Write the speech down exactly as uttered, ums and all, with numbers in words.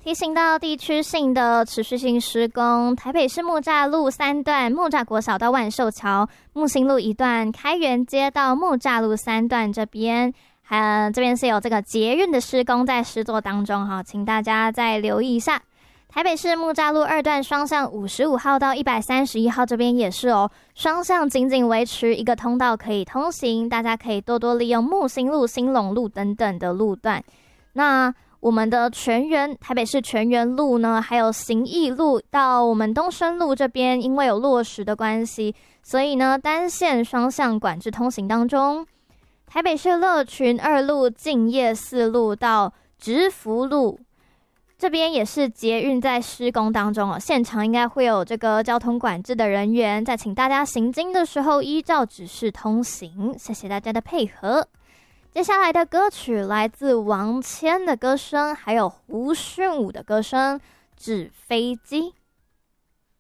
提醒到地区性的持续性施工，台北市木栅路三段木栅国小到万寿桥、木星路一段开元街到木栅路三段这边，还这边是有这个捷运的施工在施作当中哈，请大家再留意一下。台北市木栅路二段双向五十五号到一百三十一号这边也是哦，双向仅仅维持一个通道可以通行，大家可以多多利用木星路、兴隆路等等的路段。那我们的全园台北市全园路呢，还有行义路到我们东升路这边，因为有落石的关系，所以呢单线双向管制通行当中。台北市乐群二路、敬业四路到直福路这边也是捷运在施工当中哦，现场应该会有这个交通管制的人员，再请大家行经的时候依照指示通行，谢谢大家的配合。接下来的歌曲来自王谦的歌声，还有胡训武的歌声《纸飞机》。